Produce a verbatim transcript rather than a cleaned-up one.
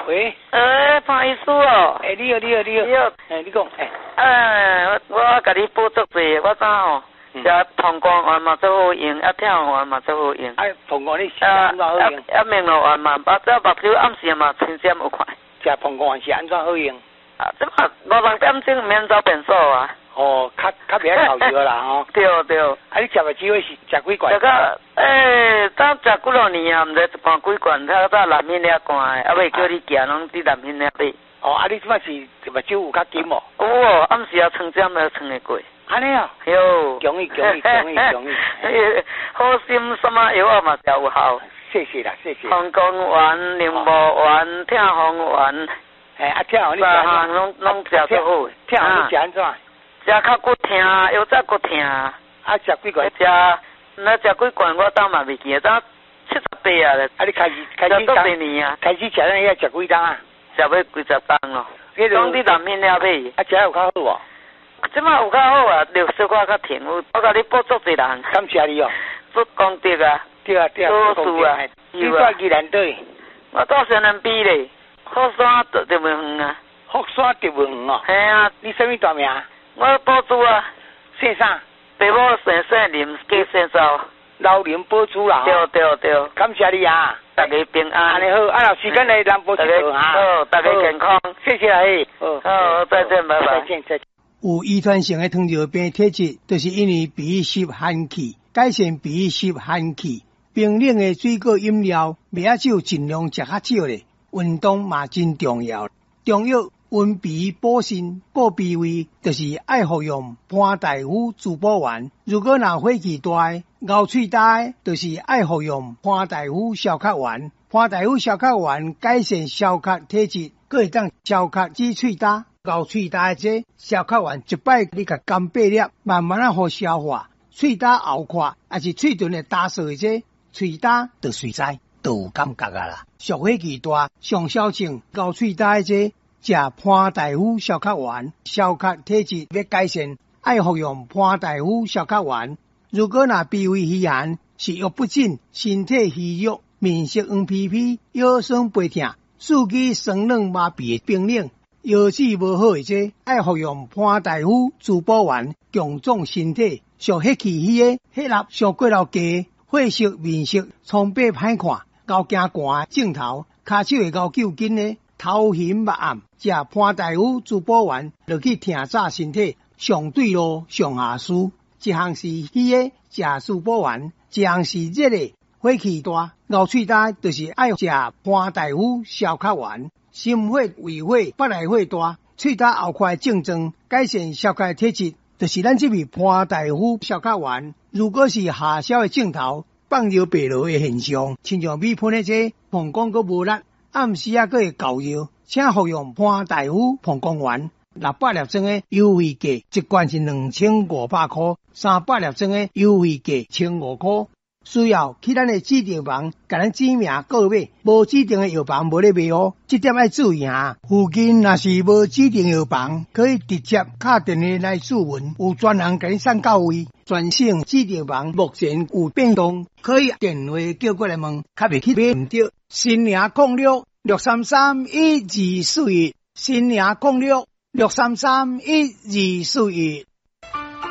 喂。 诶，潘医师哦。 诶，你好，你好，你好。 你好。 诶，你讲，诶。 诶，我甲你报足济，我知吼，食膀胱丸嘛最好用，啊跳丸嘛最好用。 啊，膀胱你食安怎好用？ 啊，面露丸嘛，啊，这目睭暗时嘛清尖有看。 食膀胱丸是安怎好用？ 啊，即嘛五六点钟免走便所啊。 哦，较较袂晓头药啦吼。 对对。 啊，你食个机会是食几罐？ 食到诶，当食几落年啊，毋知一罐几罐，他到南面遐罐诶，啊，未叫你行，拢伫南面遐买。哦， 啊，你即摆是目睭有较金哦？ 有哦，暗时啊，撑针都撑会过。 安尼啊？ 哟。 容易容易容易容易。 好心什么药啊嘛，才有效。 谢谢啦，谢谢。 膀胱丸、柠檬丸、跳红丸。 诶，啊，跳红你食安怎？拢拢食最好。 跳红你食安怎？ 食较骨疼，腰则骨疼。啊， 食几罐？ 食，那食几罐我当嘛袂记得，当七十八啊咧。 啊，你开始开始食多几年啊？ 开始食咱遐食几档啊？ 食要几十档咯。讲伫南面遐买。 啊，食有较好无？ 即摆有较好啊，绿小可较甜。我甲你报足济人。 感谢你哦。 做功德啊。 对啊对啊。 做事啊。 你住宜兰队？ 我到双南边咧，福山特特别远啊。 福山特别远哦。 系啊。 你什么大名？ 我宝珠啊。 姓啥？ 爸母姓姓林，叫姓周。 老林宝珠啦。 对对对。 感谢你啊！ 大家平安。 安尼好，啊，有时间来南部去做啊。 好，大家健康。 谢谢啊，嘿。好， 好，再见，拜拜。 再见，再见。 有遗传性的糖尿病体质，就是因为鼻湿寒气，改善鼻湿寒气。冰冷的水果饮料，麦仔酒尽量食较少咧。运动嘛真重要。中药温鼻补肾顾鼻胃，就是爱服用潘大夫滋补丸。如果若火气大、咬喙大，就是爱服用潘大夫消咳丸。潘大夫消咳丸改善消咳体质，可会当消咳止喙大。咬喙大这消咳丸一摆你甲干八粒，慢慢啊好消化。喙大后垮，还是喙唇的打碎这喙大就随在都有感觉啊啦。上火气大、上小症、咬喙大这食潘大夫消咳丸，消咳体质要改善，爱服用潘大夫消咳丸。如果若鼻胃虚寒、食欲不振、身体虚弱、面色黄皮皮、腰酸背痛、四肢酸软麻痹的冰冷。腰子无好的这，爱服用潘大夫滋补丸，强壮身体。上血气虚的、血压上过头低、血色面色苍白歹看、高惊寒症头、骹手会高揪筋的、头晕目暗，食潘大夫滋补丸，就去听早身体上对路上下输。一项是虚的食滋补丸，一项是热的火气大、咬喙大，就是爱食潘大夫消咳丸。心火、胃火、腹内火大、喙焦后快症状，改善消咳体质，就是咱这味潘大夫消咳丸。如果是下消的症头、放尿白落的现象，亲像米喷的这膀胱阁无力，暗时啊阁会搞热，请服用潘大夫膀胱丸。六百粒装的优惠价，一罐是两千五百块；三百粒装的优惠价千五块。需要去咱的指定房，甲咱指名购买，无指定的药房无咧卖哦，这点要注意哈。附近若是无指定药房，可以直接打电话来询问，有专人甲你送到位。全省指定房目前有变动，可以电话叫过来问，较袂去买唔到。新营控六六三三一二四一，新营控六六三三一二四一。